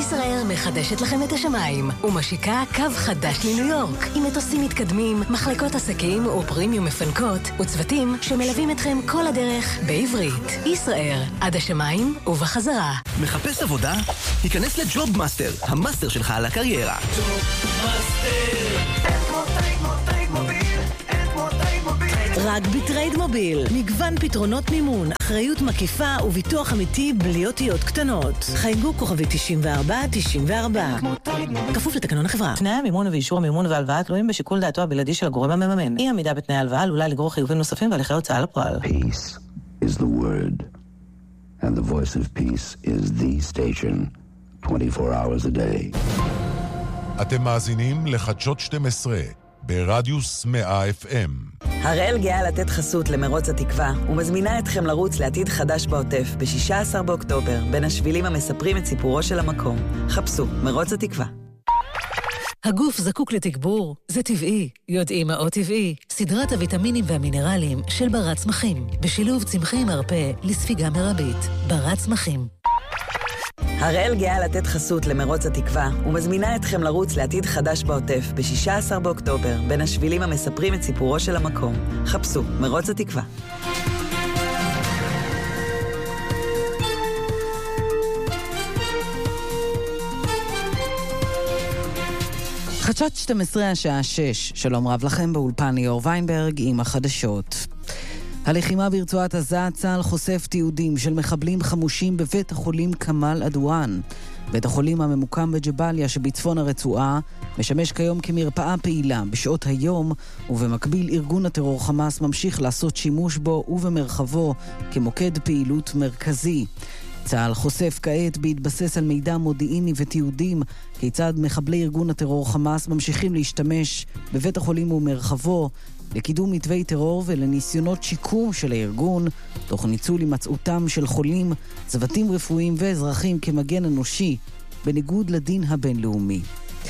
ישראייר מחדשת לכם את השמיים ומשיקה קו חדש לניו יורק עם מטוסים מתקדמים, מחלקות עסקים ופרימיום מפנקות וצוותים שמלווים אתכם כל הדרך בעברית. ישראייר, עד השמיים ובחזרה. מחפש עבודה? היכנס לג'וב מאסטר, המאסטר שלך על הקריירה. ג'וב מאסטר. רק בטרייד מוביל. מגוון פתרונות מימון, אחריות מקיפה וביטוח אמיתי בלי אותיות קטנות. חייגו כוכבי 9494. כפוף לתקנון החברה. תנאי המימון ואישור המימון והלוואה תלויים בשיקול דעתו הבלעדי של הגורם המממן. אי עמידה בתנאי הלוואה עלולה לגרור חיובים נוספים והליכי הוצאה לפועל. Peace is the word. And the voice of peace is the station. 24 hours a day. אתם מאזינים לחדשות 12 ברדיוס 100 FM. הראל גאה לתת חסות למרוץ התקווה ומזמינה אתכם לרוץ לעתיד חדש בעוטף ב-16 באוקטובר בין השבילים המספרים את סיפורו של המקום. חפשו מרוץ התקווה. הגוף זקוק לתגבור, זה טבעי. יודעים מה טבעי? סדרת הוויטמינים והמינרלים של ברת צמחים, בשילוב צמחי מרפא לספיגה מרבית. ברת צמחים. הראל גאה לתת חסות למרוץ התקווה ומזמינה אתכם לרוץ לעתיד חדש בעוטף ב-16 באוקטובר בין השבילים המספרים את סיפורו של המקום. חפשו מרוץ התקווה. חדשות 12 השעה 6. שלום רב לכם, באולפן ליאור ויינברג עם החדשות. הלחימה ברצועת עזה, צה"ל חושף תיעודים של מחבלים חמושים בבית החולים כמאל עדואן. בית החולים הממוקם בג'באליה שבצפון הרצועה משמש כיום כמרפאה פעילה בשעות היום, ובמקביל ארגון הטרור חמאס ממשיך לעשות שימוש בו ובמרחבו כמוקד פעילות מרכזי. צה"ל חושף כעת בהתבסס על מידע מודיעיני ותיעודים כיצד מחבלי ארגון הטרור חמאס ממשיכים להשתמש בבית החולים ומרחבו לקידום מתווי טרור ולניסיונות שיקום של הארגון, תוך ניצול הימצאותם של חולים, צוותים רפואיים ואזרחים כמגן אנושי, בניגוד לדין הבינלאומי.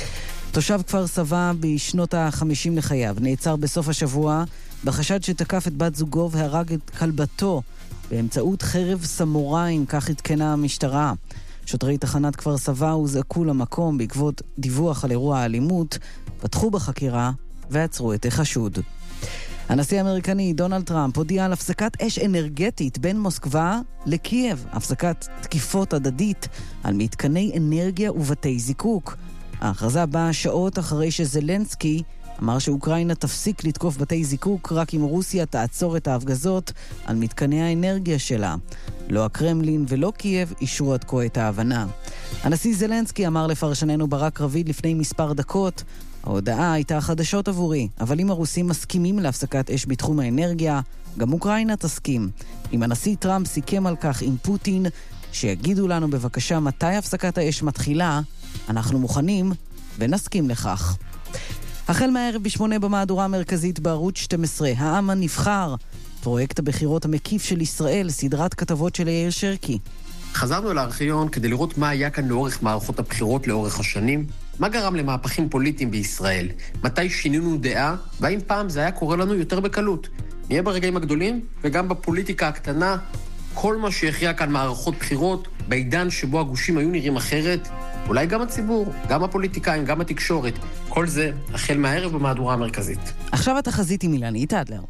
תושב כפר סבא בשנות ה-50 לחייו נעצר בסוף השבוע בחשד שתקף את בת זוגו והרג את כלבתו באמצעות חרב סמוראים, כך התקנה המשטרה. שוטרי תחנת כפר סבא הוזעקו למקום בעקבות דיווח על אירוע האלימות, פתחו בחקירה ועצרו את החשוד. הנשיא האמריקני דונלד טראמפ הודיע על הפסקת אש אנרגטית בין מוסקבה לקייב, הפסקת תקיפות הדדית על מתקני אנרגיה ובתי זיקוק. ההכרזה באה שעות אחרי שזלנסקי אמר שאוקראינה תפסיק לתקוף בתי זיקוק רק אם רוסיה תעצור את ההפגזות על מתקני האנרגיה שלה. לא הקרמלין ולא קייב אישרו עד כה את ההבנה. הנשיא זלנסקי אמר לפרשננו ברק רביד לפני מספר דקות, ההודעה הייתה חדשות עבורי, אבל אם הרוסים מסכימים להפסקת אש בתחום האנרגיה, גם אוקראינה תסכים. אם הנשיא טראמפ סיכם על כך עם פוטין, שיגידו לנו בבקשה מתי הפסקת האש מתחילה, אנחנו מוכנים ונסכים לכך. החל מהערב ב8 במהדורה המרכזית בערוץ 12, העם הנבחר, פרויקט הבחירות המקיף של ישראל, סדרת כתבות של יאיר שרקי. חזרנו אל הארכיון כדי לראות מה היה כאן לאורך מערכות הבחירות לאורך השנים, מה גרם למהפכים פוליטיים בישראל, מתי שינינו דעה, והאם פעם זה היה קורה לנו יותר בקלות. נהיה ברגעים הגדולים וגם בפוליטיקה הקטנה, כל מה שהכריע כאן מערכות בחירות, בעידן שבו הגושים היו נראים אחרת, אולי גם הציבור, גם הפוליטיקאים, גם התקשורת, כל זה החל מהערב במהדורה המרכזית. עכשיו התחזית עם אילנית אדלר.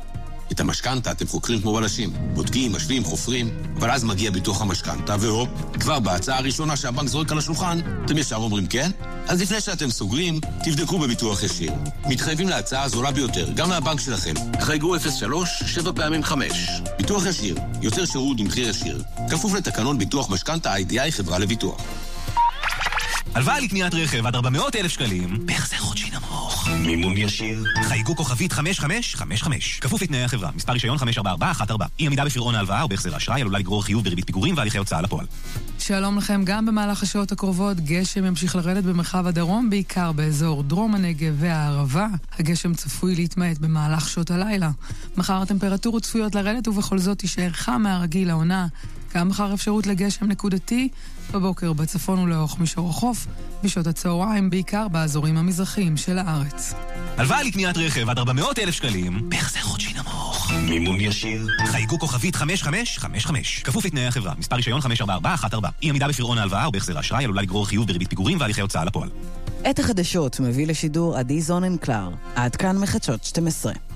את המשכנתה אתם חוקרים כמו בלשים, בודקים, משווים, חופרים, אבל אז מגיע ביטוח המשכנתה, והופ, כבר בהצעה הראשונה שהבנק זורק על השולחן, אתם ישר אומרים כן? אז לפני שאתם סוגרים, תבדקו בביטוח ישיר. מתחייבים להצעה הזולה ביותר, גם מהבנק שלכם. חייגו 03 7 פעמים 5. ביטוח ישיר, יוצר שירות במחיר ישיר. כפוף לתקנון ביטוח משכנתה IDI חברה לביטוח. הלוואה לקניית רכב עד 400,000 שקלים, בהחזר חודשי נמוך. מימון ישיר. חייגו כוכבית 5555. כפוף לתנאי החברה. מספר רישיון 544114. אי עמידה בפירעון ההלוואה או בהחזר האשראי עלולה לגרור חיוב בריבית פיגורים והליכי הוצאה לפועל. שלום לכם. גם במהלך השעות הקרובות גשם ימשיך לרדת במרחב הדרום, בעיקר באזור דרום הנגב והערבה. הגשם צפוי להתמעט במהלך שעות הלילה. מחר הטמפרטורות צפויות לרדת ובכל זאת תישאר חם מהרגיל לעונה. גם מחר אפשרות לגשם נקודתי, בבוקר בצפון ולאורך מישור החוף, בשעות הצהריים בעיקר באזורים המזרחיים של הארץ. הלוואה לקניית רכב עד 400,000 שקלים, בהחזר חודשי נמוך. מימון ישיר. חייגו כוכבית 5555. כפוף לתנאי החברה. מספר רישיון 544114. אי עמידה בפירעון ההלוואה או בהחזר האשראי עלולה לגרור חיוב בריבית פיגורים והליכי הוצאה לפועל. את החדשות מביא לשידור עדי זוננקלר. עד כאן מחדשות 12.